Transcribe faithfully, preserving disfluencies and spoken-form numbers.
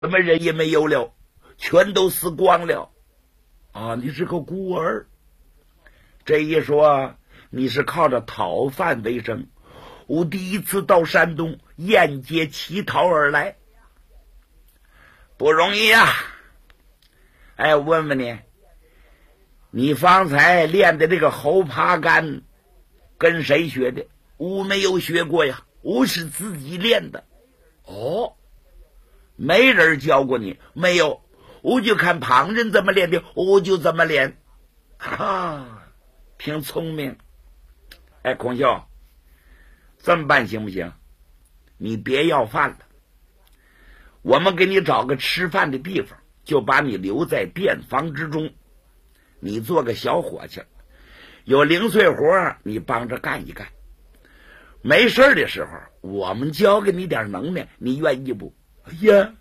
什么人也没有了，全都死光了。啊，你是个孤儿。这一说，你是靠着讨饭为生。我第一次到山东，沿街乞讨而来，不容易啊。哎，问问你，你方才练的这个猴爬杆跟谁学的？我没有学过呀，我是自己练的。哦，没人教过你？没有，我就看旁人怎么练的，我就怎么练。哈，挺聪明。哎，孔孝，这么办行不行？你别要饭了，我们给你找个吃饭的地方，就把你留在店房之中。你做个小伙计，有零碎活你帮着干一干。没事的时候，我们教给你点能耐，你愿意不？哎呀，